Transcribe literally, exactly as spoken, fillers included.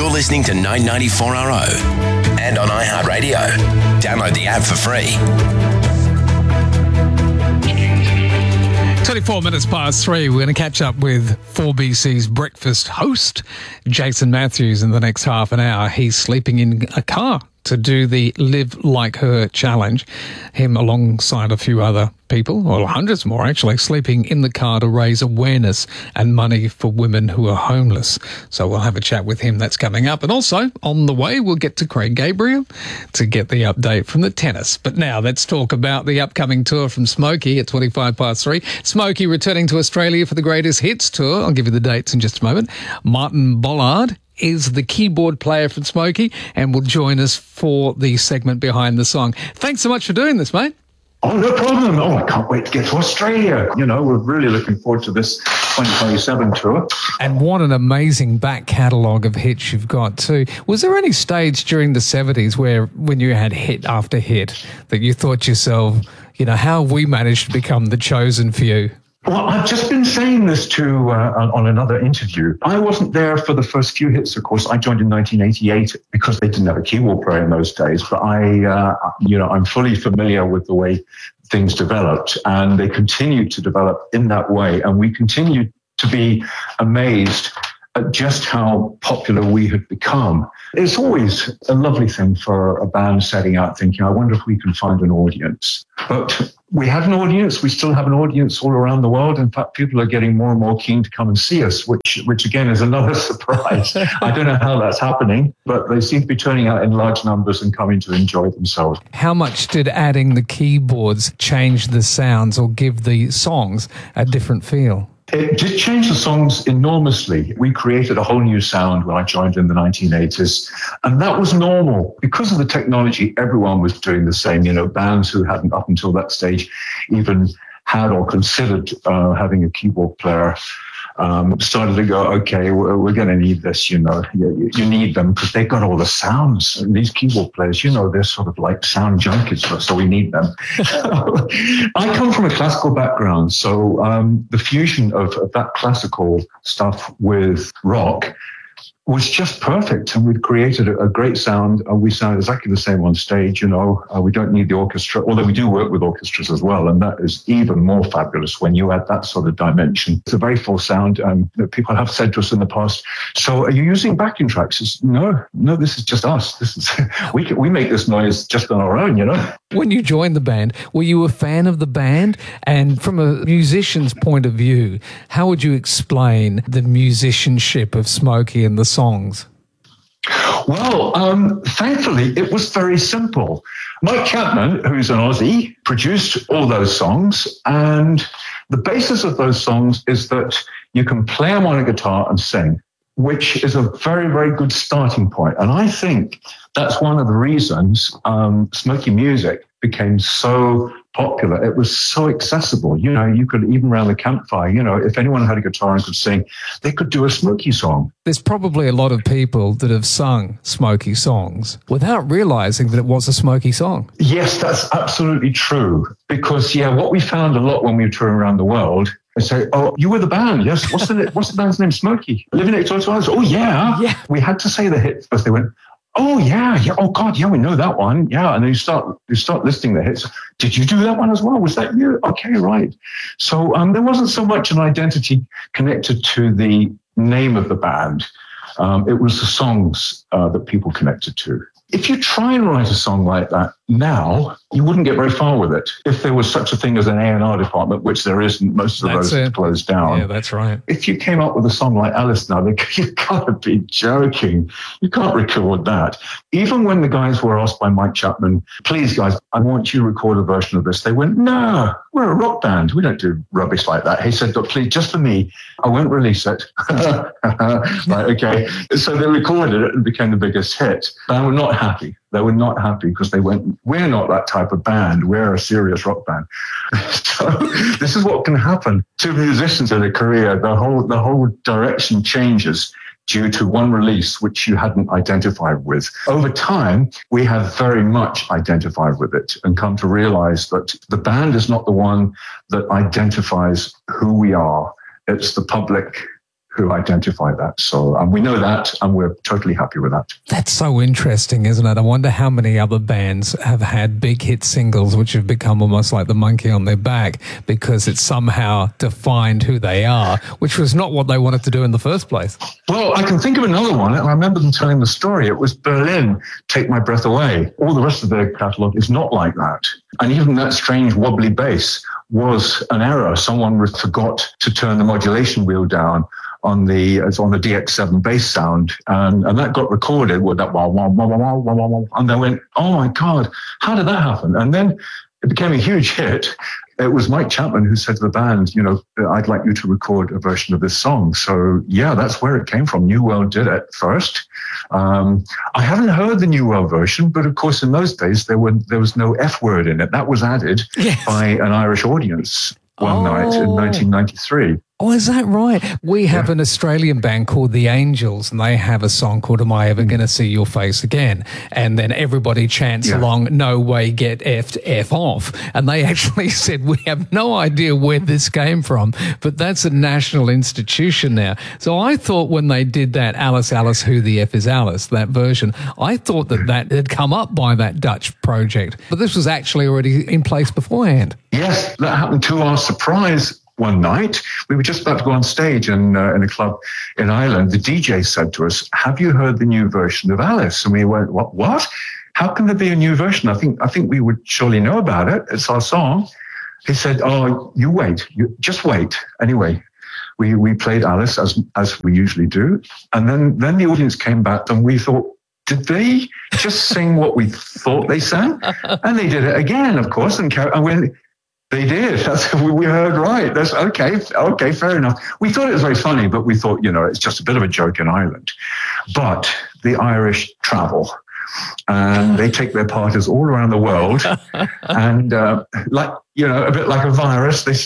You're listening to nine ninety-four R O and on iHeartRadio. Download the app for free. twenty-four minutes past three, we're going to catch up with four B C's breakfast host, Jason Matthews, in the next half an hour. He's sleeping in a car to do the Live Like Her challenge. Him alongside a few other people, or hundreds more actually, sleeping in the car to raise awareness and money for women who are homeless. So we'll have a chat with him. That's coming up. And also, on the way, we'll get to Craig Gabriel to get the update from the tennis. But now let's talk about the upcoming tour from Smokey at twenty-five past three. Smokey returning to Australia for the Greatest Hits tour. I'll give you the dates in just a moment. Martin Bollard is the keyboard player from Smokey and will join us for the segment behind the song. Thanks so much for doing this, mate. Oh, no problem. Oh, I can't wait to get to Australia. You know, we're really looking forward to this twenty twenty-seven tour. And what an amazing back catalogue of hits you've got too. Was there any stage during the seventies where, when you had hit after hit, that you thought to yourself, you know, how have we managed to become the chosen few? Well, I've just been saying this to uh, on another interview. I wasn't there for the first few hits, of course. I joined in nineteen eighty-eight because they didn't have a keyboard player in those days. But I, uh, you know, I'm fully familiar with the way things developed, and they continued to develop in that way. And we continued to be amazed at just how popular we had become. It's always a lovely thing for a band setting out thinking, I wonder if we can find an audience. But we had an audience. We still have an audience all around the world. In fact, people are getting more and more keen to come and see us, which, which again, is another surprise. I don't know how that's happening, but they seem to be turning out in large numbers and coming to enjoy themselves. How much did adding the keyboards change the sounds or give the songs a different feel? It did change the songs enormously. We created a whole new sound when I joined in the nineteen eighties, and that was normal. Because of the technology, everyone was doing the same. You know, bands who hadn't up until that stage even had or considered uh, having a keyboard player um, started to go, okay, we're, we're going to need this, you know. You, you need them because they've got all the sounds. And these keyboard players, you know, they're sort of like sound junkies, so we need them. I come from a classical background, so um, the fusion of, of that classical stuff with rock was just perfect, and we'd created a, a great sound. And we sound exactly the same on stage, you know. Uh, we don't need the orchestra, although we do work with orchestras as well, and that is even more fabulous when you add that sort of dimension. It's a very full sound, um, that people have said to us in the past, so are you using backing tracks? It's, no, no, this is just us. This is we can, we make this noise just on our own, you know. When you joined the band, were you a fan of the band? And from a musician's point of view, how would you explain the musicianship of Smokey and the songs? Well, um, thankfully, it was very simple. Mike Chapman, who's an Aussie, produced all those songs, and the basis of those songs is that you can play them on a guitar and sing, which is a very, very good starting point. And I think that's one of the reasons um, Smokey music became so popular. It was so accessible. You know, you could, even around the campfire, you know, if anyone had a guitar and could sing, they could do a Smokey song. There's probably a lot of people that have sung Smokey songs without realizing that it was a Smokey song. Yes, that's absolutely true. Because, yeah, what we found a lot when we were touring around the world, they say, oh, you were the band, yes. What's the what's the band's name? Smokey. Living Next Door to Us. Oh, yeah. Yeah. We had to say the hit first. They went, oh, yeah, yeah. Oh, God, yeah, we know that one. Yeah. And then you start you start listing the hits. Did you do that one as well? Was that you? Okay, right. So um, there wasn't so much an identity connected to the name of the band. Um, it was the songs uh, that people connected to. If you try and write a song like that now, you wouldn't get very far with it. If there was such a thing as an A and R department, which there isn't, most of the roads are closed down. Yeah, that's right. If you came up with a song like Alice now, you gotta be joking. You can't record that. Even when the guys were asked by Mike Chapman, please guys, I want you to record a version of this. They went, no, we're a rock band. We don't do rubbish like that. He said, look, please, just for me, I won't release it. Right, okay. So they recorded it and became the biggest hit. They were not happy. They were not happy because they went, we're not that type of band. We're a serious rock band. So this is what can happen to musicians in a career. The whole, the whole direction changes due to one release which you hadn't identified with. Over time, we have very much identified with it and come to realize that the band is not the one that identifies who we are. It's the public who identify that. So um, we know that, and we're totally happy with that. That's so interesting, isn't it? I wonder how many other bands have had big hit singles which have become almost like the monkey on their back because it somehow defined who they are, which was not what they wanted to do in the first place. Well, I can think of another one. I remember them telling the story. It was Berlin, Take My Breath Away. All the rest of their catalogue is not like that. And even that strange wobbly bass was an error. Someone forgot to turn the modulation wheel down on the it's on the D X seven bass sound, and, and that got recorded with that wah, wah, wah, wah, wah, wah, wah, and they went, oh my God, how did that happen? And then it became a huge hit. It was Mike Chapman who said to the band, you know, I'd like you to record a version of this song. So yeah, that's where it came from. New World did it first. Um, I haven't heard the New World version, but of course in those days there were there was no F word in it. That was added yes. by an Irish audience one oh. night in nineteen ninety-three. Oh, is that right? We have yeah. an Australian band called The Angels, and they have a song called Am I Ever Gonna See Your Face Again? And then everybody chants yeah. along, no way, get F'd, F off. And they actually said, we have no idea where this came from, but that's a national institution now. So I thought when they did that Alice, Alice, Who the F is Alice, that version, I thought that that had come up by that Dutch project. But this was actually already in place beforehand. Yes, that happened to our surprise. One night, we were just about to go on stage in, uh, in a club in Ireland. The D J said to us, have you heard the new version of Alice? And we went, what? What? How can there be a new version? I think I think we would surely know about it. It's our song. He said, oh, you wait. You just wait. Anyway, we, we played Alice as as we usually do. And then, then the audience came back and we thought, did they just sing what we thought they sang? And they did it again, of course. And, and we They did. That's we heard right. That's okay. Okay, fair enough. We thought it was very funny, but we thought, you know, it's just a bit of a joke in Ireland. But the Irish travel, and they take their parties all around the world, and uh, like you know, a bit like a virus, they